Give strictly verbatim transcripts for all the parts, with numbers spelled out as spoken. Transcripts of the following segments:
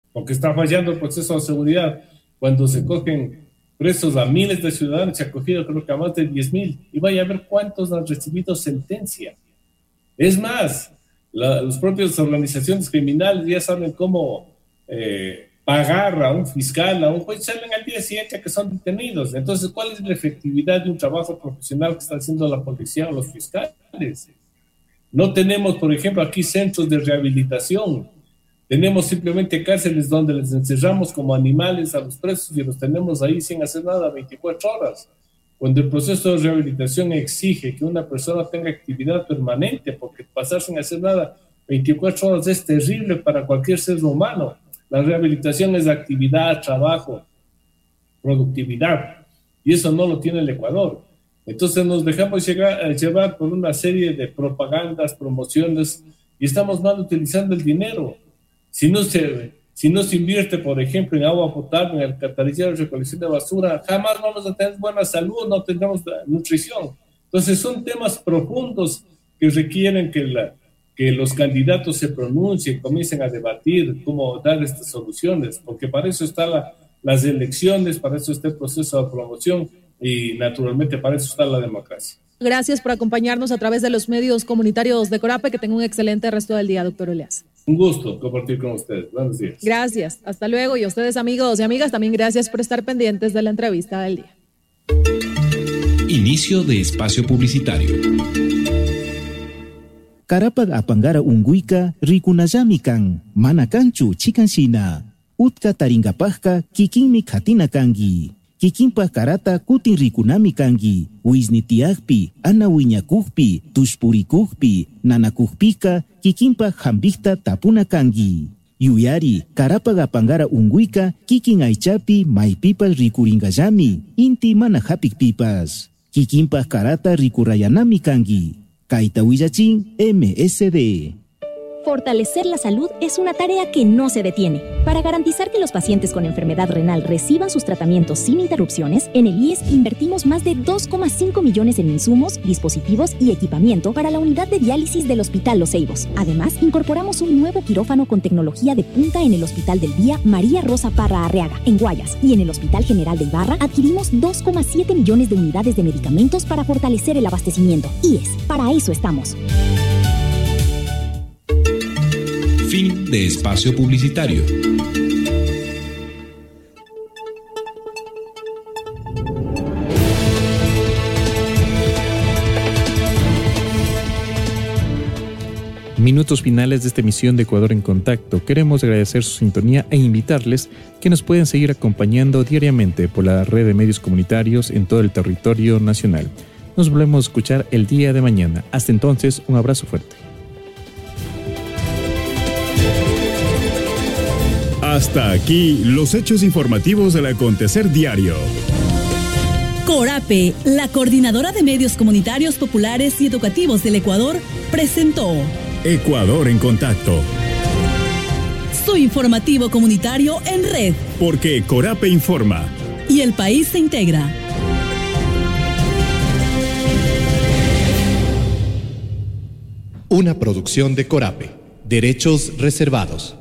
porque está fallando el proceso de seguridad. Cuando se cogen presos a miles de ciudadanos, se ha cogido creo que a más de diez mil, y vaya a ver cuántos han recibido sentencia. Es más, la, las propias organizaciones criminales ya saben cómo eh, pagar a un fiscal, a un juez, salen al día siguiente que son detenidos. Entonces, ¿cuál es la efectividad de un trabajo profesional que está haciendo la policía o los fiscales? No tenemos, por ejemplo, aquí centros de rehabilitación. Tenemos simplemente cárceles donde les encerramos como animales a los presos y los tenemos ahí sin hacer nada veinticuatro horas. Cuando el proceso de rehabilitación exige que una persona tenga actividad permanente, porque pasar sin hacer nada veinticuatro horas es terrible para cualquier ser humano. La rehabilitación es actividad, trabajo, productividad, y eso no lo tiene el Ecuador. Entonces nos dejamos llegar, llevar por una serie de propagandas, promociones, y estamos mal utilizando el dinero. Si no se, si no se invierte, por ejemplo, en agua potable, en alcantarillado, recolección de basura, jamás vamos a tener buena salud, no tendremos nutrición. Entonces son temas profundos que requieren que, la, que los candidatos se pronuncien, comiencen a debatir cómo dar estas soluciones, porque para eso están la, las elecciones, para eso está el proceso de promoción y naturalmente para eso está la democracia. Gracias por acompañarnos a través de los medios comunitarios de Corape. Que tenga un excelente resto del día, doctor Elias. Un gusto compartir con ustedes. Buenos días. Gracias. Hasta luego. Y a ustedes, amigos y amigas, también gracias por estar pendientes de la entrevista del día. Inicio de espacio publicitario. Karapag apangara unguika rikunayami kan mana kanchu chikansina. Utka taringapajka kikinmi katina kangi. Kikinpa karata kutin rikunami kangi, uiznitiakpi, anawiñakukpi, tushpurikukpi, nanakukpika, kikinpa hambikta tapuna kangi. Yuyari, karapaga pangara unguika, kikin aichapi, maipipas rikuringayami, inti mana hapikpipas. Kikinpa karata rikurayanami kangi. Kaita Willachin, M S D. Fortalecer la salud es una tarea que no se detiene. Para garantizar que los pacientes con enfermedad renal reciban sus tratamientos sin interrupciones, en el I E S invertimos más de dos coma cinco millones en insumos, dispositivos y equipamiento para la unidad de diálisis del Hospital Los Ceibos. Además, incorporamos un nuevo quirófano con tecnología de punta en el Hospital del Día María Rosa Parra Arriaga, en Guayas, y en el Hospital General de Ibarra adquirimos dos coma siete millones de unidades de medicamentos para fortalecer el abastecimiento. I E S, para eso estamos. Fin de espacio publicitario. Minutos finales de esta emisión de Ecuador en Contacto. Queremos agradecer su sintonía e invitarles que nos pueden seguir acompañando diariamente por la red de medios comunitarios en todo el territorio nacional. Nos volvemos a escuchar el día de mañana. Hasta entonces, un abrazo fuerte. Hasta aquí los hechos informativos del acontecer diario. Corape, la coordinadora de medios comunitarios populares y educativos del Ecuador, presentó Ecuador en Contacto. Su informativo comunitario en red. Porque Corape informa. Y el país se integra. Una producción de Corape. Derechos reservados.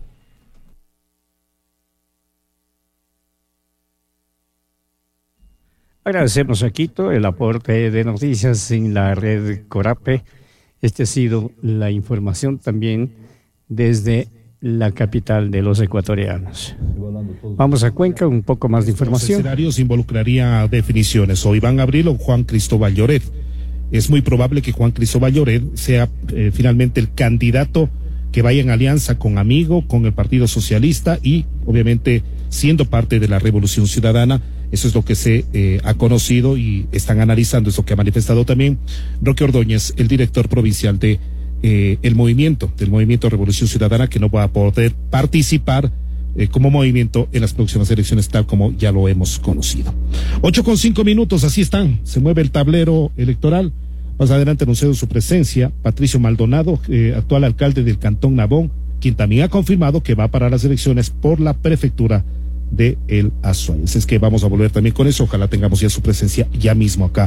Agradecemos a Quito el aporte de noticias en la red Corape. Esta ha sido la información también desde la capital de los ecuatorianos. Vamos a Cuenca, un poco más de información. Los escenarios involucraría definiciones, o Iván Abril o Juan Cristóbal Lloret. Es muy probable que Juan Cristóbal Lloret sea eh, finalmente el candidato que vaya en alianza con Amigo, con el Partido Socialista y obviamente siendo parte de la Revolución Ciudadana. Eso es lo que se eh, ha conocido y están analizando, es lo que ha manifestado también Roque Ordóñez, el director provincial de eh, el movimiento, del movimiento Revolución Ciudadana, que no va a poder participar eh, como movimiento en las próximas elecciones, tal como ya lo hemos conocido. Ocho con cinco minutos, así están, se mueve el tablero electoral. Más adelante anunció su presencia Patricio Maldonado, eh, actual alcalde del Cantón Nabón, quien también ha confirmado que va para las elecciones por la prefectura de el Azuay. Es que vamos a volver también con eso, ojalá tengamos ya su presencia ya mismo acá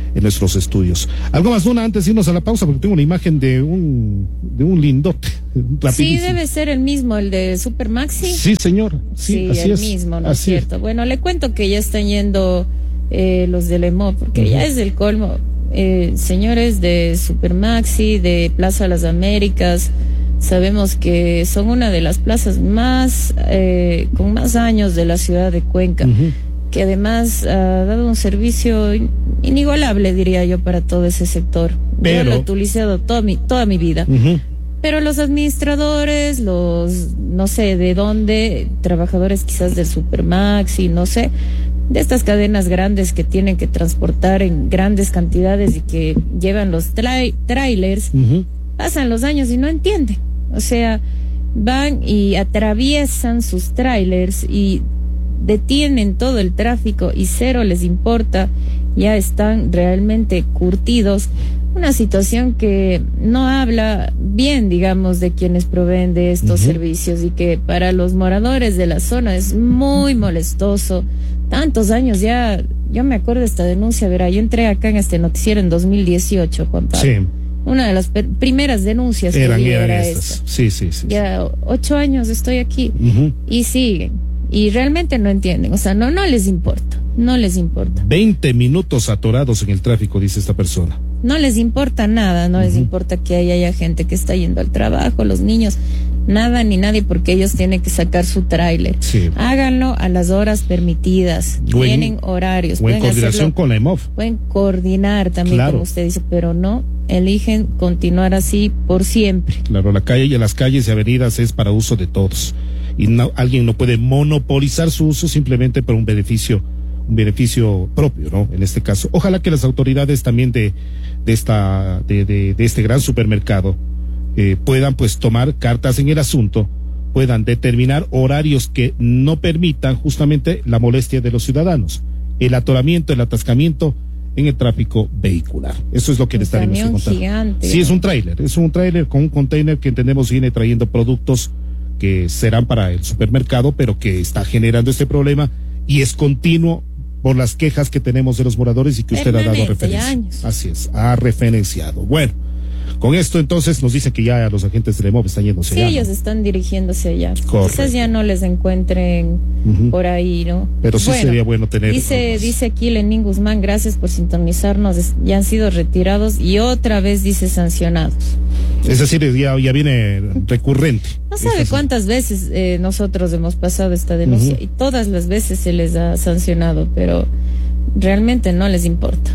en nuestros estudios. Algo más, Luna, antes de irnos a la pausa, porque tengo una imagen de un de un lindote. Sí, debe ser el mismo, el de Supermaxi. Sí, señor. Sí, sí así el es. mismo, ¿no así es cierto? Es. Bueno, le cuento que ya están yendo eh, los del E M O, porque uh-huh. ya es el colmo. Eh, señores de Supermaxi, de Plaza Las Américas, sabemos que son una de las plazas más eh, con más años de la ciudad de Cuenca. Uh-huh. Que además ha dado un servicio inigualable, diría yo, para todo ese sector. Pero... Yo lo he utilizado toda mi, toda mi vida. Uh-huh. Pero los administradores, los, no sé de dónde, trabajadores quizás del Supermaxi, no sé, de estas cadenas grandes que tienen que transportar en grandes cantidades y que llevan los tra- trailers, uh-huh. pasan los años y no entienden. O sea, van y atraviesan sus trailers y detienen todo el tráfico y cero les importa, ya están realmente curtidos. Una situación que no habla bien, digamos, de quienes proveen de estos uh-huh. servicios y que para los moradores de la zona es muy molestoso. Tantos años ya, yo me acuerdo de esta denuncia, verá, yo entré acá en este noticiero en dos mil dieciocho, Juan Pablo. Sí. Una de las per- primeras denuncias eran, que vi eran era estas. esta. Sí, sí, sí. Ya ocho años estoy aquí uh-huh. y siguen. Y realmente no entienden, o sea, no, no les importa, no les importa. veinte minutos atorados en el tráfico, dice esta persona. No les importa nada, no uh-huh. les importa que ahí haya gente que está yendo al trabajo, los niños, nada ni nadie, porque ellos tienen que sacar su tráiler. Sí. Háganlo a las horas permitidas, buen, tienen horarios. O en coordinación hacerlo, con la E M O F. Pueden coordinar también, claro. como usted dice, pero no, eligen continuar así por siempre. Claro, la calle y las calles y avenidas es para uso de todos. Y no, alguien no puede monopolizar su uso simplemente por un beneficio, un beneficio propio, ¿no? En este caso, ojalá que las autoridades también de, de esta, de, de, de este gran supermercado eh, puedan pues tomar cartas en el asunto, puedan determinar horarios que no permitan justamente la molestia de los ciudadanos, el atoramiento, el atascamiento en el tráfico vehicular. Eso es lo que le estaremos contando. Gigante. Sí, es un tráiler, es un tráiler con un container que entendemos viene trayendo productos que serán para el supermercado, pero que está generando este problema y es continuo por las quejas que tenemos de los moradores y que usted ha dado referencia. Años. Así es, ha referenciado. Bueno, con esto entonces nos dice que ya los agentes del E M O V están yéndose sí, allá. Sí, ellos ¿no? están dirigiéndose allá. Correcto. Quizás ya no les encuentren uh-huh. por ahí, ¿no? Pero sí bueno, sería bueno tener. Dice, dice aquí Lenín Guzmán, gracias por sintonizarnos, ya han sido retirados y otra vez dice sancionados. Es decir, ya, ya viene recurrente. No sabe cuántas veces eh, nosotros hemos pasado esta denuncia uh-huh. y todas las veces se les ha sancionado, pero realmente no les importa.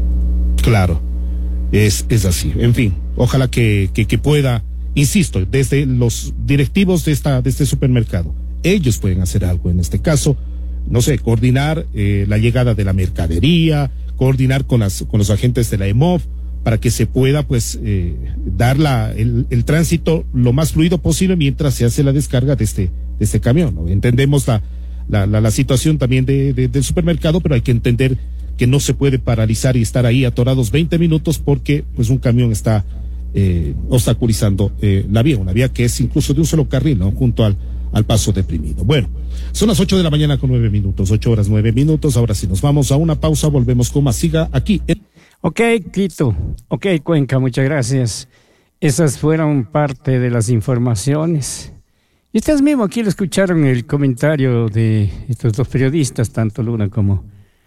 Claro, es, es así. En fin, ojalá que, que, que pueda, insisto, desde los directivos de esta, de este supermercado, ellos pueden hacer algo en este caso, no sé, coordinar eh, la llegada de la mercadería, coordinar con las, con los agentes de la E M O V, para que se pueda pues eh, dar la, el, el tránsito lo más fluido posible mientras se hace la descarga de este, de este camión, ¿no? Entendemos la, la, la, la situación también de, de, del supermercado, pero hay que entender que no se puede paralizar y estar ahí atorados veinte minutos porque pues un camión está eh, obstaculizando eh, la vía, una vía que es incluso de un solo carril, ¿no? Junto al, al paso deprimido. Bueno, son las ocho de la mañana con nueve minutos, ocho horas nueve minutos, ahora sí nos vamos a una pausa, volvemos con más, siga aquí en... Ok, Quito. Ok, Cuenca, muchas gracias. Esas fueron parte de las informaciones. Y ustedes mismos aquí lo escucharon el comentario de estos dos periodistas, tanto Luna como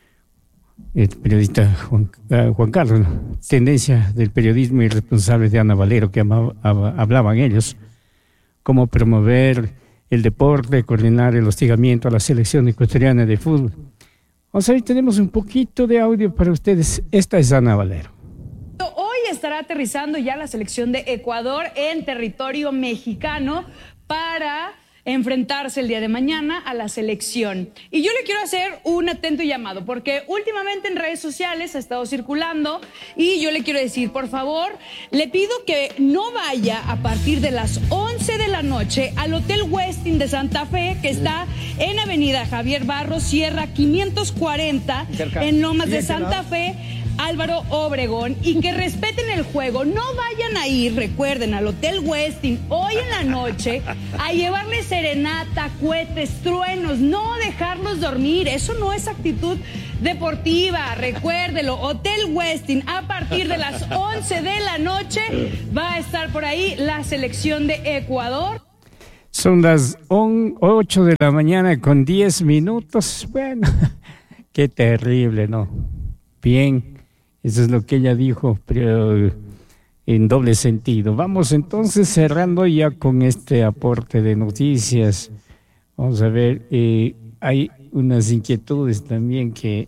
el periodista Juan, uh, Juan Carlos, ¿no? Tendencia del periodismo irresponsable de Ana Valero, que ama, ama, hablaban ellos, cómo promover el deporte, coordinar el hostigamiento a la selección ecuatoriana de fútbol. Vamos a ver, tenemos un poquito de audio para ustedes. Esta es Ana Valero. Hoy estará aterrizando ya la selección de Ecuador en territorio mexicano para enfrentarse el día de mañana a la selección. Y yo le quiero hacer un atento llamado, porque últimamente en redes sociales ha estado circulando y yo le quiero decir, por favor, le pido que no vaya a partir de las once de la noche al Hotel Westin de Santa Fe, que está en Avenida Javier Barros Sierra quinientos cuarenta, en Lomas de Santa Fe, Álvaro Obregón y que respeten el juego. No vayan a ir, recuerden, al Hotel Westin hoy en la noche a llevarles serenata, cohetes, truenos, no dejarlos dormir. Eso no es actitud deportiva, recuérdelo. Hotel Westin, a partir de las once de la noche va a estar por ahí la selección de Ecuador. Son las ocho de la mañana con diez minutos. Bueno, qué terrible, ¿no? Bien, eso es lo que ella dijo, pero en doble sentido. Vamos entonces cerrando ya con este aporte de noticias. Vamos a ver, eh, hay unas inquietudes también que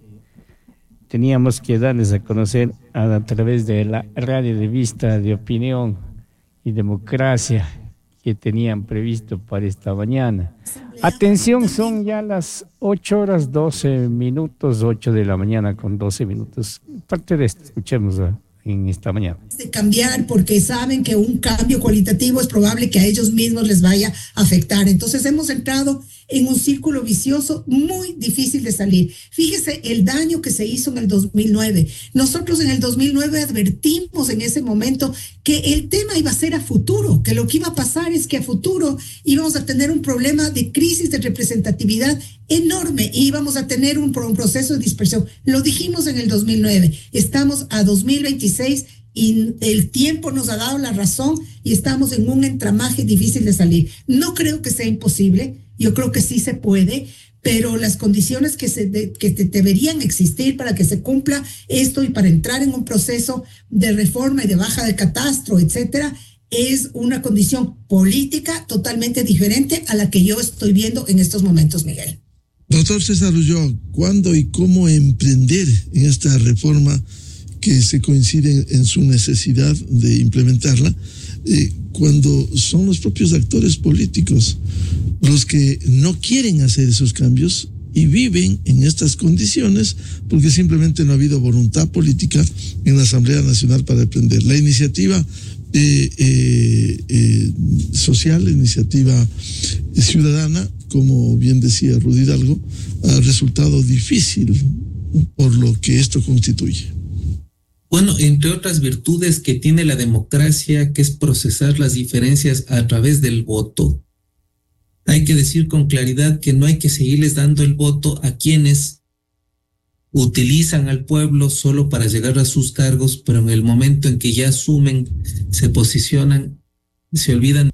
teníamos que darles a conocer a, a través de la radio de Vista de Opinión y Democracia que tenían previsto para esta mañana. Atención, son ya las ocho horas doce minutos, ocho de la mañana con doce minutos. Parte de esto, escuchemos a en esta mañana. De cambiar porque saben que un cambio cualitativo es probable que a ellos mismos les vaya a afectar. Entonces hemos entrado en un círculo vicioso muy difícil de salir. Fíjese el daño que se hizo en el dos mil nueve. Nosotros en el dos mil nueve advertimos en ese momento que el tema iba a ser a futuro, que lo que iba a pasar es que a futuro íbamos a tener un problema de crisis de representatividad enorme y íbamos a tener un, un proceso de dispersión. Lo dijimos en el dos mil nueve. Estamos a dos mil veintiséis y el tiempo nos ha dado la razón y estamos en un entramaje difícil de salir. No creo que sea imposible, yo creo que sí se puede, pero las condiciones que, se de, que te, deberían existir para que se cumpla esto y para entrar en un proceso de reforma y de baja de catastro, etcétera, es una condición política totalmente diferente a la que yo estoy viendo en estos momentos, Miguel. Doctor César Ulloa, ¿cuándo y cómo emprender en esta reforma que se coincide en su necesidad de implementarla, eh, cuando son los propios actores políticos los que no quieren hacer esos cambios y viven en estas condiciones porque simplemente no ha habido voluntad política en la Asamblea Nacional para emprender? La iniciativa eh, eh, eh, social, la iniciativa ciudadana, como bien decía Rudy Hidalgo, ha resultado difícil por lo que esto constituye. Bueno, entre otras virtudes que tiene la democracia, que es procesar las diferencias a través del voto. Hay que decir con claridad que no hay que seguirles dando el voto a quienes utilizan al pueblo solo para llegar a sus cargos, pero en el momento en que ya asumen, se posicionan, se olvidan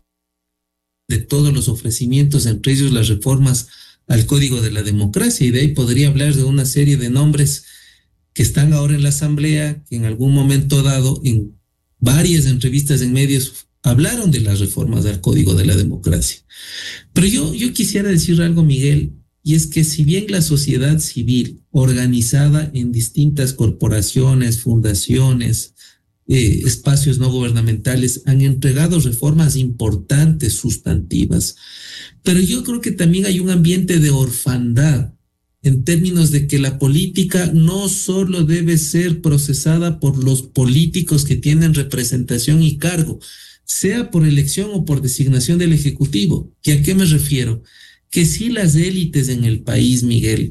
de todos los ofrecimientos, entre ellos las reformas al Código de la Democracia, y de ahí podría hablar de una serie de nombres que están ahora en la Asamblea, que en algún momento dado, en varias entrevistas en medios, hablaron de las reformas al Código de la Democracia. Pero yo, yo quisiera decir algo, Miguel, y es que si bien la sociedad civil, organizada en distintas corporaciones, fundaciones, eh, espacios no gubernamentales, han entregado reformas importantes, sustantivas, pero yo creo que también hay un ambiente de orfandad, en términos de que la política no solo debe ser procesada por los políticos que tienen representación y cargo, sea por elección o por designación del Ejecutivo. ¿Y a qué me refiero? Que si las élites en el país, Miguel,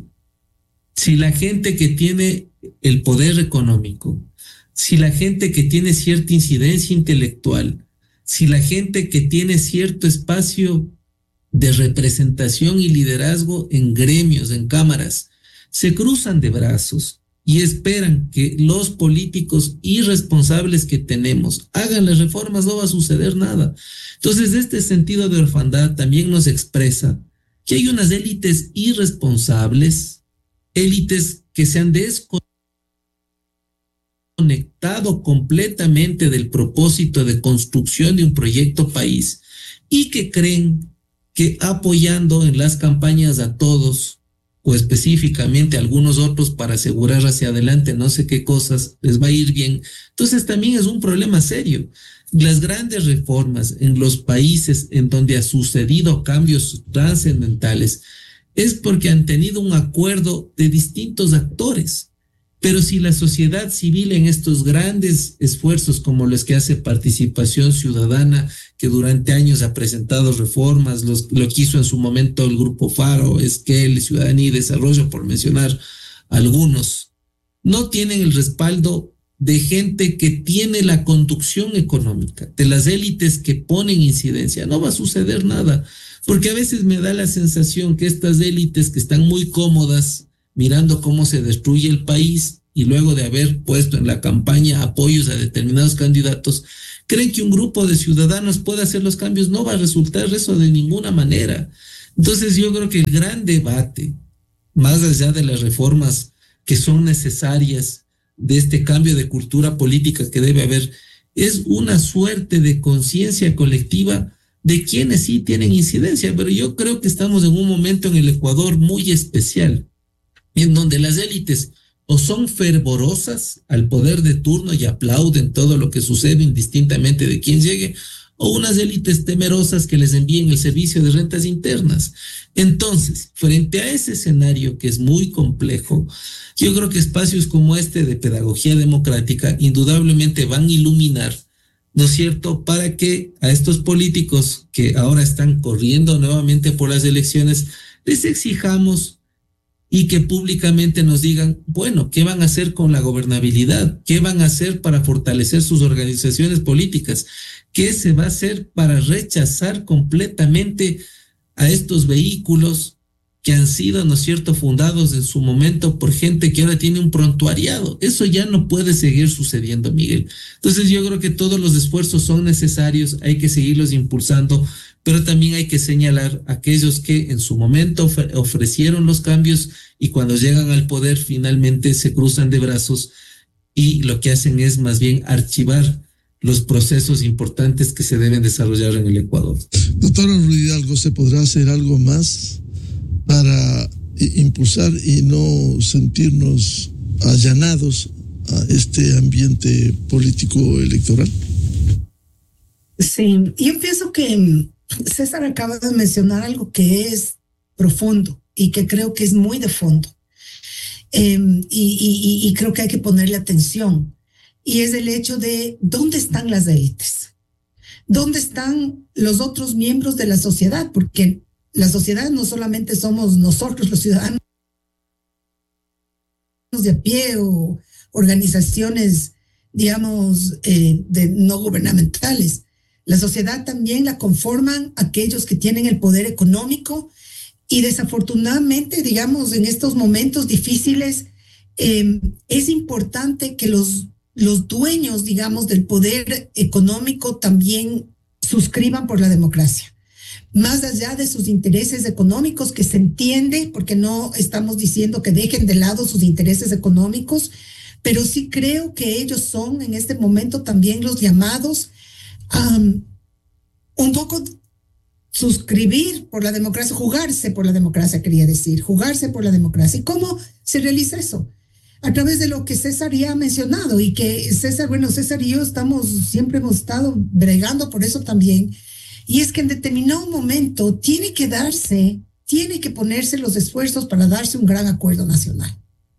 si la gente que tiene el poder económico, si la gente que tiene cierta incidencia intelectual, si la gente que tiene cierto espacio de representación y liderazgo en gremios, en cámaras, se cruzan de brazos y esperan que los políticos irresponsables que tenemos hagan las reformas, no va a suceder nada. Entonces, este sentido de orfandad también nos expresa que hay unas élites irresponsables, élites que se han desconectado completamente del propósito de construcción de un proyecto país y que creen que apoyando en las campañas a todos, o específicamente a algunos otros para asegurar hacia adelante no sé qué cosas, les va a ir bien. Entonces también es un problema serio. Las grandes reformas en los países en donde ha sucedido cambios trascendentales es porque han tenido un acuerdo de distintos actores. Pero si la sociedad civil en estos grandes esfuerzos como los que hace Participación Ciudadana, que durante años ha presentado reformas, los, lo que hizo en su momento el Grupo Faro, Esquel, Ciudadanía y Desarrollo, por mencionar algunos, no tienen el respaldo de gente que tiene la conducción económica, de las élites que ponen incidencia. No va a suceder nada, porque a veces me da la sensación que estas élites que están muy cómodas mirando cómo se destruye el país y luego de haber puesto en la campaña apoyos a determinados candidatos, creen que un grupo de ciudadanos puede hacer los cambios. No va a resultar eso de ninguna manera. Entonces yo creo que el gran debate, más allá de las reformas que son necesarias, de este cambio de cultura política que debe haber, es una suerte de conciencia colectiva de quienes sí tienen incidencia. Pero yo creo que estamos en un momento en el Ecuador muy especial, en donde las élites o son fervorosas al poder de turno y aplauden todo lo que sucede indistintamente de quién llegue, o unas élites temerosas que les envíen el servicio de rentas internas. Entonces, frente a ese escenario que es muy complejo, yo creo que espacios como este de pedagogía democrática indudablemente van a iluminar, ¿no es cierto?, para que a estos políticos que ahora están corriendo nuevamente por las elecciones, les exijamos y que públicamente nos digan, bueno, ¿qué van a hacer con la gobernabilidad? ¿Qué van a hacer para fortalecer sus organizaciones políticas? ¿Qué se va a hacer para rechazar completamente a estos vehículos que han sido, ¿no es cierto?, fundados en su momento por gente que ahora tiene un prontuariado? Eso ya no puede seguir sucediendo, Miguel. Entonces yo creo que todos los esfuerzos son necesarios, hay que seguirlos impulsando, pero también hay que señalar a aquellos que en su momento ofrecieron los cambios y cuando llegan al poder finalmente se cruzan de brazos y lo que hacen es más bien archivar los procesos importantes que se deben desarrollar en el Ecuador. Doctora Ruiz Hidalgo, ¿se podrá hacer algo más para impulsar y no sentirnos allanados a este ambiente político electoral? Sí, yo pienso que César acaba de mencionar algo que es profundo y que creo que es muy de fondo. Eh, y, y, y creo que hay que ponerle atención. Y es el hecho de dónde están las élites, dónde están los otros miembros de la sociedad, porque la sociedad no solamente somos nosotros los ciudadanos de a pie o organizaciones, digamos, eh, de no gubernamentales. La sociedad también la conforman aquellos que tienen el poder económico y desafortunadamente, digamos, en estos momentos difíciles, eh, es importante que los los dueños, digamos, del poder económico también suscriban por la democracia. Más allá de sus intereses económicos, que se entiende, porque no estamos diciendo que dejen de lado sus intereses económicos, pero sí creo que ellos son en este momento también los llamados a um, un poco suscribir por la democracia, jugarse por la democracia, quería decir, jugarse por la democracia. ¿Y cómo se realiza eso? A través de lo que César ya ha mencionado y que César, bueno, César y yo estamos, siempre hemos estado bregando por eso también, y es que en determinado momento tiene que darse, tiene que ponerse los esfuerzos para darse un gran acuerdo nacional.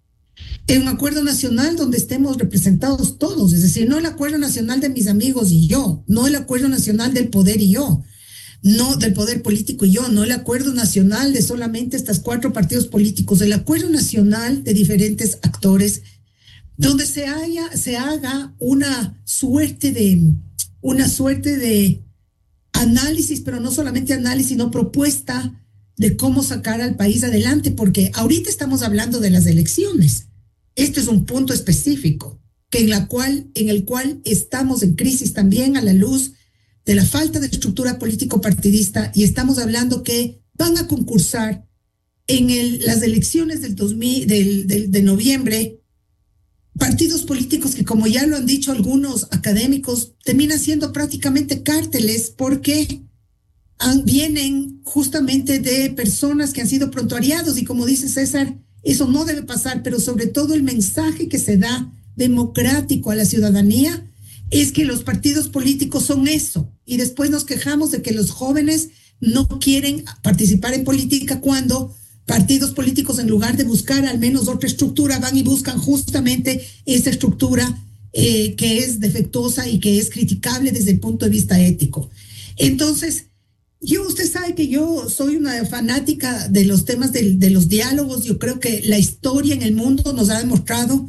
En un acuerdo nacional donde estemos representados todos, es decir, no el acuerdo nacional de mis amigos y yo, no el acuerdo nacional del poder y yo, no del poder político y yo, no el acuerdo nacional de solamente estos cuatro partidos políticos, el acuerdo nacional de diferentes actores, donde se, haya, se haga una suerte de, una suerte de análisis, pero no solamente análisis, sino propuesta de cómo sacar al país adelante, porque ahorita estamos hablando de las elecciones. Esto es un punto específico, que en, la cual, en el cual estamos en crisis también a la luz de la falta de estructura político-partidista, y estamos hablando que van a concursar en el, las elecciones del dos mil, del, del, de noviembre partidos políticos que, como ya lo han dicho algunos académicos, terminan siendo prácticamente cárteles porque han, vienen justamente de personas que han sido prontuariados, y como dice César, eso no debe pasar, pero sobre todo el mensaje que se da democrático a la ciudadanía es que los partidos políticos son eso, y después nos quejamos de que los jóvenes no quieren participar en política cuando partidos políticos, en lugar de buscar al menos otra estructura, van y buscan justamente esa estructura eh, que es defectuosa y que es criticable desde el punto de vista ético. Entonces, yo, usted sabe que yo soy una fanática de los temas de, de los diálogos. Yo creo que la historia en el mundo nos ha demostrado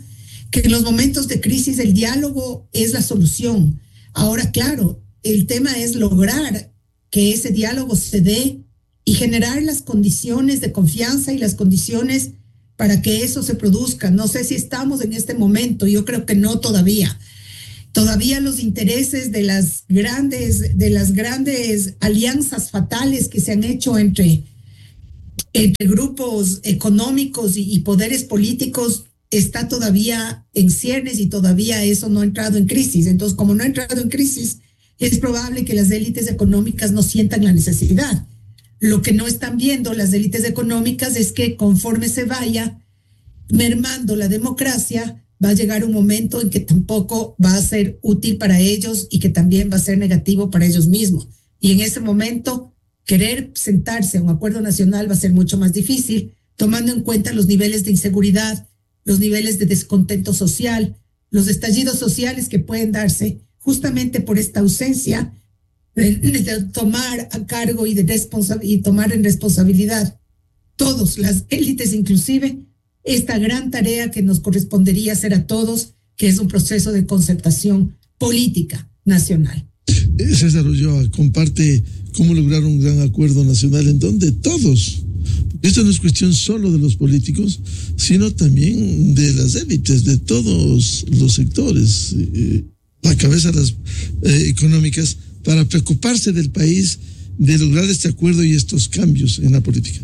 que en los momentos de crisis el diálogo es la solución. Ahora, claro, el tema es lograr que ese diálogo se dé y generar las condiciones de confianza y las condiciones para que eso se produzca. No sé si estamos en este momento, yo creo que no todavía. Todavía los intereses de las grandes, de las grandes alianzas fatales que se han hecho entre, entre grupos económicos y, y poderes políticos está todavía en ciernes y todavía eso no ha entrado en crisis. Entonces, como no ha entrado en crisis, es probable que las élites económicas no sientan la necesidad. Lo que no están viendo las élites económicas es que conforme se vaya mermando la democracia, va a llegar un momento en que tampoco va a ser útil para ellos y que también va a ser negativo para ellos mismos. Y en ese momento, querer sentarse a un acuerdo nacional va a ser mucho más difícil, tomando en cuenta los niveles de inseguridad, los niveles de descontento social, los estallidos sociales que pueden darse justamente por esta ausencia de, de tomar a cargo y de responsa- y tomar en responsabilidad todos, las élites inclusive, esta gran tarea que nos correspondería hacer a todos, que es un proceso de concertación política nacional. César Ulloa comparte cómo lograr un gran acuerdo nacional en donde todos, esto no es cuestión solo de los políticos, sino también de las élites, de todos los sectores, eh, a cabeza de las eh, económicas, para preocuparse del país, de lograr este acuerdo y estos cambios en la política.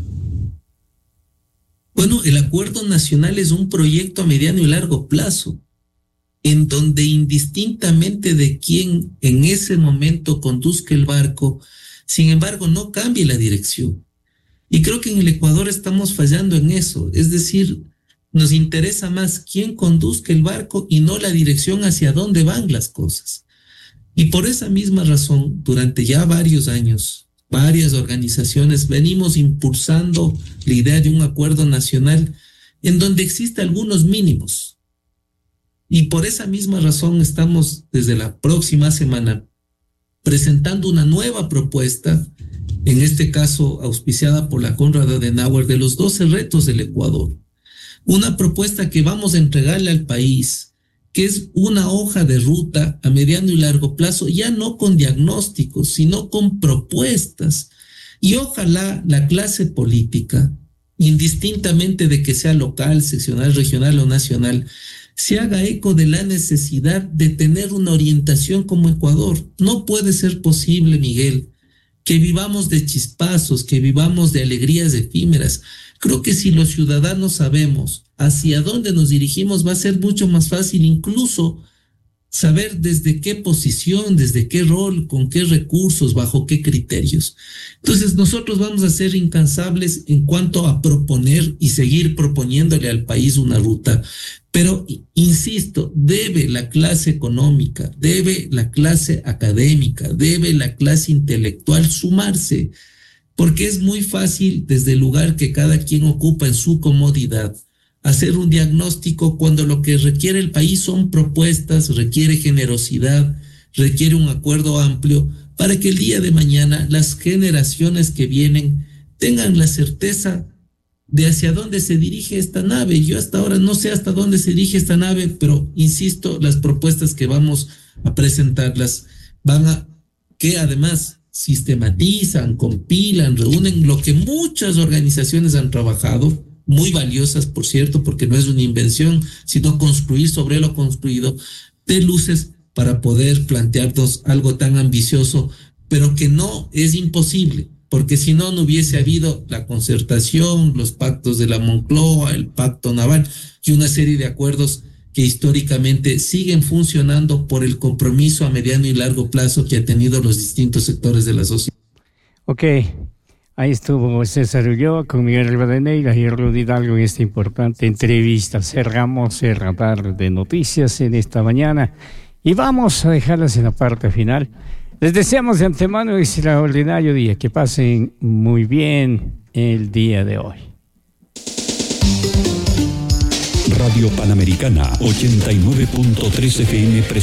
Bueno, el acuerdo nacional es un proyecto a mediano y largo plazo, en donde indistintamente de quién en ese momento conduzca el barco, sin embargo, no cambie la dirección. Y creo que en el Ecuador estamos fallando en eso, es decir, nos interesa más quién conduzca el barco y no la dirección hacia dónde van las cosas. Y por esa misma razón, durante ya varios años, varias organizaciones venimos impulsando la idea de un acuerdo nacional en donde existe algunos mínimos. Y por esa misma razón estamos desde la próxima semana presentando una nueva propuesta, en este caso auspiciada por la Konrad Adenauer, de los doce retos del Ecuador. Una propuesta que vamos a entregarle al país, que es una hoja de ruta a mediano y largo plazo, ya no con diagnósticos, sino con propuestas. Y ojalá la clase política, indistintamente de que sea local, seccional, regional o nacional, se haga eco de la necesidad de tener una orientación como Ecuador. No puede ser posible, Miguel, que vivamos de chispazos, que vivamos de alegrías efímeras. Creo que si los ciudadanos sabemos hacia dónde nos dirigimos, va a ser mucho más fácil incluso saber desde qué posición, desde qué rol, con qué recursos, bajo qué criterios. Entonces nosotros vamos a ser incansables en cuanto a proponer y seguir proponiéndole al país una ruta. Pero, insisto, debe la clase económica, debe la clase académica, debe la clase intelectual sumarse, porque es muy fácil desde el lugar que cada quien ocupa en su comodidad hacer un diagnóstico cuando lo que requiere el país son propuestas, requiere generosidad, requiere un acuerdo amplio para que el día de mañana las generaciones que vienen tengan la certeza de hacia dónde se dirige esta nave. Yo hasta ahora no sé hasta dónde se dirige esta nave, pero insisto, las propuestas que vamos a presentarlas van a, que además sistematizan, compilan, reúnen lo que muchas organizaciones han trabajado, muy valiosas, por cierto, porque no es una invención, sino construir sobre lo construido, de luces para poder plantearnos algo tan ambicioso, pero que no es imposible, porque si no, no hubiese habido la concertación, los pactos de la Moncloa, el pacto naval y una serie de acuerdos que históricamente siguen funcionando por el compromiso a mediano y largo plazo que ha tenido los distintos sectores de la sociedad. Ok. Ahí estuvo César Ulloa con Miguel Rivadeneira y Rudy Hidalgo en esta importante entrevista. Cerramos el radar de noticias en esta mañana y vamos a dejarlas en la parte final. Les deseamos de antemano un extraordinario día. Que pasen muy bien el día de hoy. Radio Panamericana ochenta y nueve punto tres F M presenta